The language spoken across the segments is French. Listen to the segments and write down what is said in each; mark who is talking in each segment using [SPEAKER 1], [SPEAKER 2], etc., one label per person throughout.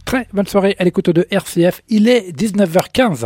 [SPEAKER 1] Très bonne soirée à l'écoute de RCF, il est 19h15.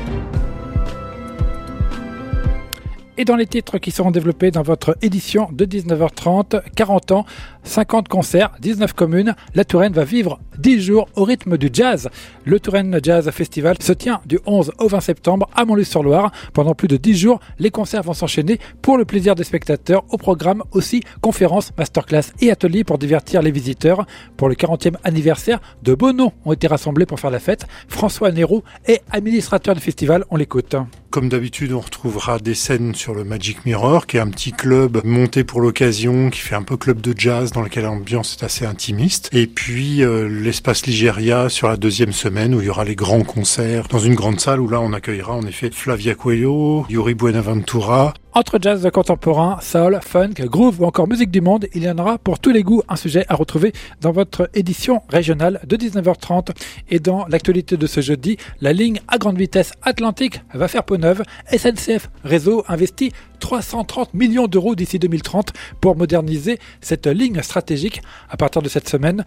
[SPEAKER 1] Et dans les titres qui seront développés dans votre édition de 19h30, 40 ans, 50 concerts, 19 communes, la Touraine va vivre 10 jours au rythme du jazz. Le Touraine Jazz Festival se tient du 11 au 20 septembre à Montluis-sur-Loire. Pendant plus de 10 jours, les concerts vont s'enchaîner pour le plaisir des spectateurs. Au programme aussi conférences, masterclass et ateliers pour divertir les visiteurs. Pour le 40e anniversaire, de beaux noms ont été rassemblés pour faire la fête. François Nérou est administrateur du festival, on l'écoute.
[SPEAKER 2] Comme d'habitude, on retrouvera des scènes sur le Magic Mirror, qui est un petit club monté pour l'occasion, qui fait un peu club de jazz, dans lequel l'ambiance est assez intimiste. Et puis l'espace Ligéria sur la deuxième semaine, où il y aura les grands concerts, dans une grande salle, où là on accueillera en effet Flavia Coelho, Yuri Buenaventura.
[SPEAKER 1] Entre jazz contemporain, soul, funk, groove ou encore musique du monde, il y en aura pour tous les goûts un sujet à retrouver dans votre édition régionale de 19h30. Et dans l'actualité de ce jeudi, la ligne à grande vitesse Atlantique va faire peau neuve. SNCF Réseau investit 330 millions d'euros d'ici 2030 pour moderniser cette ligne stratégique. À partir de cette semaine,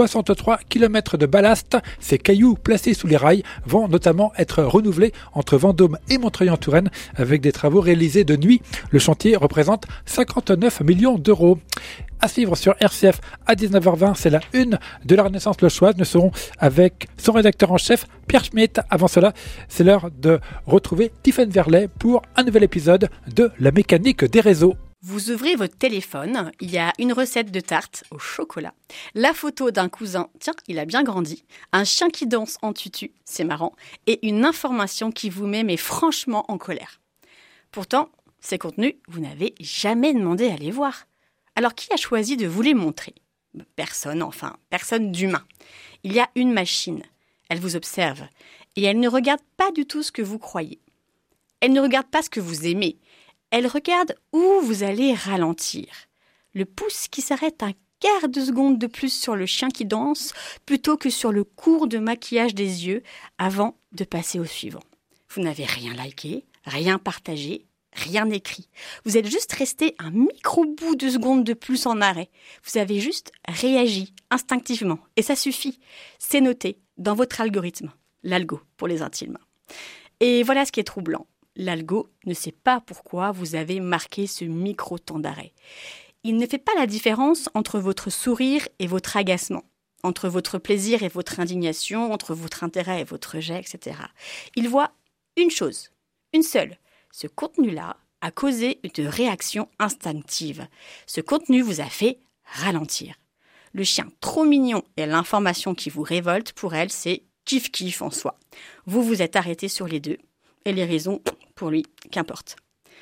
[SPEAKER 1] 63 km de ballast, ces cailloux placés sous les rails, vont notamment être renouvelés entre Vendôme et Montreuil-en-Touraine avec des travaux réalisés de nuit. Le chantier représente 59 millions d'euros. À suivre sur RCF à 19h20, c'est la une de la Renaissance Lochoise. Nous serons avec son rédacteur en chef, Pierre Schmitt. Avant cela, c'est l'heure de retrouver Tiffaine Verlet pour un nouvel épisode de La mécanique des réseaux.
[SPEAKER 3] Vous ouvrez votre téléphone, il y a une recette de tarte au chocolat, la photo d'un cousin, tiens, il a bien grandi, un chien qui danse en tutu, c'est marrant, et une information qui vous met mais franchement en colère. Pourtant, ces contenus, vous n'avez jamais demandé à les voir. Alors, qui a choisi de vous les montrer ? Personne, enfin, personne d'humain. Il y a une machine. Elle vous observe. Et elle ne regarde pas du tout ce que vous croyez. Elle ne regarde pas ce que vous aimez. Elle regarde où vous allez ralentir. Le pouce qui s'arrête un quart de seconde de plus sur le chien qui danse, plutôt que sur le cours de maquillage des yeux, avant de passer au suivant. Vous n'avez rien liké, rien partagé, rien écrit. Vous êtes juste resté un micro-bout de seconde de plus en arrêt. Vous avez juste réagi instinctivement. Et ça suffit. C'est noté dans votre algorithme. L'algo pour les intimes. Et voilà ce qui est troublant. L'algo ne sait pas pourquoi vous avez marqué ce micro-temps d'arrêt. Il ne fait pas la différence entre votre sourire et votre agacement, entre votre plaisir et votre indignation, entre votre intérêt et votre rejet, etc. Il voit une chose, une seule. Ce contenu-là a causé une réaction instinctive. Ce contenu vous a fait ralentir. Le chien trop mignon et l'information qui vous révolte, pour elle, c'est kiff-kiff en soi. Vous vous êtes arrêté sur les deux, et les raisons, pour lui, qu'importe.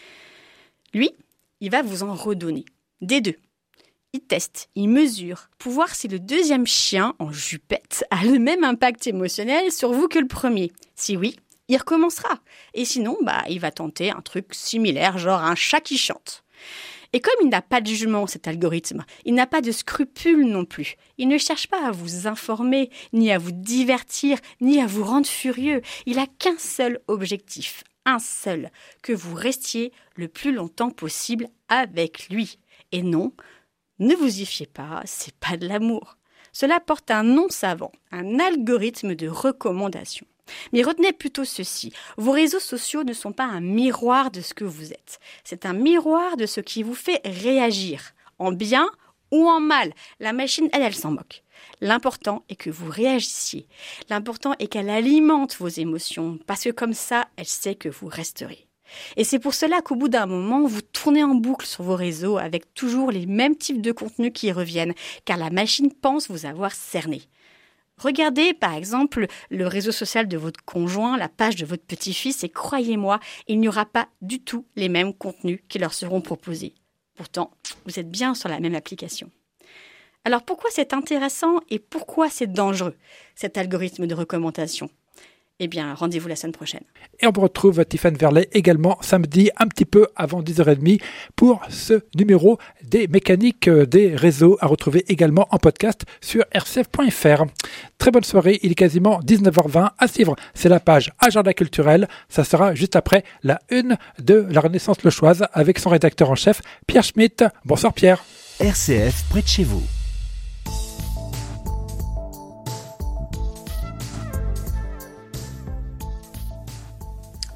[SPEAKER 3] Lui, il va vous en redonner. Des deux. Il teste, il mesure, pour voir si le deuxième chien en jupette a le même impact émotionnel sur vous que le premier. Si oui, il recommencera. Et sinon, il va tenter un truc similaire, genre un chat qui chante. Et comme il n'a pas de jugement, cet algorithme, il n'a pas de scrupules non plus. Il ne cherche pas à vous informer, ni à vous divertir, ni à vous rendre furieux. Il n'a qu'un seul objectif, un seul, que vous restiez le plus longtemps possible avec lui. Et non, ne vous y fiez pas, c'est pas de l'amour. Cela porte un nom savant, un algorithme de recommandation. Mais retenez plutôt ceci, vos réseaux sociaux ne sont pas un miroir de ce que vous êtes. C'est un miroir de ce qui vous fait réagir, en bien ou en mal. La machine, elle s'en moque. L'important est que vous réagissiez. L'important est qu'elle alimente vos émotions, parce que comme ça, elle sait que vous resterez. Et c'est pour cela qu'au bout d'un moment, vous tournez en boucle sur vos réseaux avec toujours les mêmes types de contenus qui reviennent, car la machine pense vous avoir cerné. Regardez par exemple le réseau social de votre conjoint, la page de votre petit-fils et croyez-moi, il n'y aura pas du tout les mêmes contenus qui leur seront proposés. Pourtant, vous êtes bien sur la même application. Alors pourquoi c'est intéressant et pourquoi c'est dangereux, cet algorithme de recommandation ? Eh bien, rendez-vous la semaine prochaine.
[SPEAKER 1] Et on retrouve Tiffaine Verlet également samedi, un petit peu avant 10h30, pour ce numéro des mécaniques des réseaux à retrouver également en podcast sur rcf.fr. Très bonne soirée, il est quasiment 19h20. À suivre, c'est la page Agenda culturel. Ça sera juste après la une de la Renaissance Lochoise avec son rédacteur en chef, Pierre Schmitt. Bonsoir Pierre.
[SPEAKER 4] RCF près de chez vous.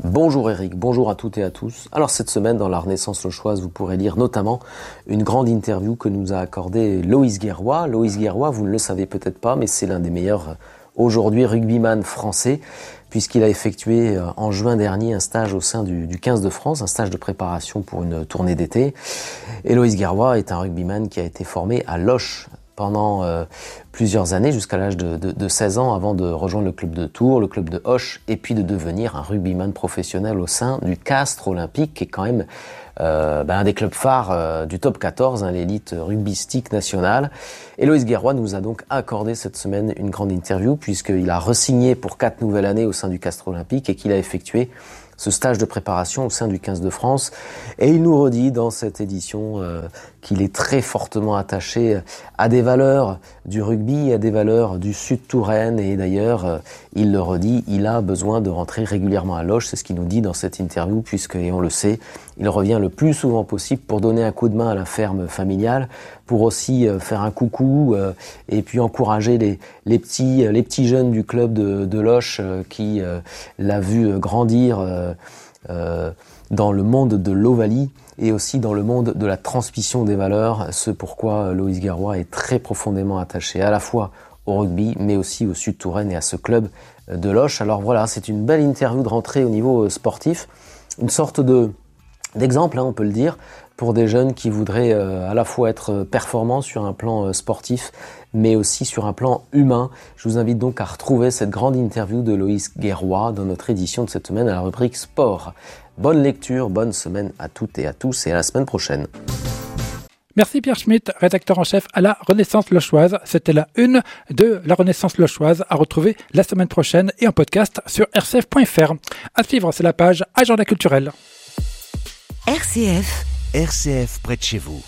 [SPEAKER 4] Bonjour Eric, bonjour à toutes et à tous. Alors cette semaine dans la Renaissance lochoise, vous pourrez lire notamment une grande interview que nous a accordée Loïs Guerroy. Loïs Guerroy, vous ne le savez peut-être pas, mais c'est l'un des meilleurs aujourd'hui rugbyman français, puisqu'il a effectué en juin dernier un stage au sein du 15 de France, un stage de préparation pour une tournée d'été. Et Loïs Guerroy est un rugbyman qui a été formé à Loches pendant plusieurs années, jusqu'à l'âge de 16 ans, avant de rejoindre le club de Tours, le club de Auch, et puis de devenir un rugbyman professionnel au sein du Castres Olympique, qui est quand même un des clubs phares du top 14, l'élite rugbystique nationale. Et Loïs Guerroy nous a donc accordé cette semaine une grande interview, puisqu'il a re-signé pour 4 nouvelles années au sein du Castres Olympique et qu'il a effectué ce stage de préparation au sein du 15 de France. Et il nous redit dans cette édition qu'il est très fortement attaché à des valeurs du rugby, à des valeurs du Sud-Touraine. Et d'ailleurs, il le redit, il a besoin de rentrer régulièrement à Loches. C'est ce qu'il nous dit dans cette interview, puisque, et on le sait, il revient le plus souvent possible pour donner un coup de main à la ferme familiale, pour aussi faire un coucou et puis encourager les petits jeunes du club de Loches qui l'a vu grandir dans le monde de l'Ovalie et aussi dans le monde de la transmission des valeurs, ce pourquoi Loïs Guerroy est très profondément attaché à la fois au rugby mais aussi au Sud-Touraine et à ce club de Loches. Alors voilà, c'est une belle interview de rentrée au niveau sportif, une sorte d'exemple, on peut le dire, pour des jeunes qui voudraient à la fois être performants sur un plan sportif, mais aussi sur un plan humain. Je vous invite donc à retrouver cette grande interview de Loïs Guerroy dans notre édition de cette semaine à la rubrique Sport. Bonne lecture, bonne semaine à toutes et à tous et à la semaine prochaine.
[SPEAKER 1] Merci Pierre Schmitt, rédacteur en chef à la Renaissance lochoise. C'était la une de la Renaissance lochoise à retrouver la semaine prochaine et en podcast sur rcf.fr. À suivre, c'est la page Agenda culturel.
[SPEAKER 5] RCF près de chez vous.